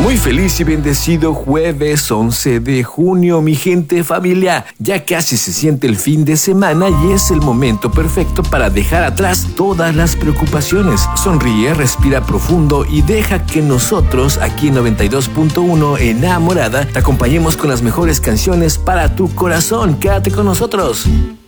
Muy feliz y bendecido jueves 11 de junio, mi gente familia. Ya casi se siente el fin de semana y es el momento perfecto para dejar atrás todas las preocupaciones. Sonríe, respira profundo y deja que nosotros, aquí en 92.1 Enamorada, te acompañemos con las mejores canciones para tu corazón. Quédate con nosotros.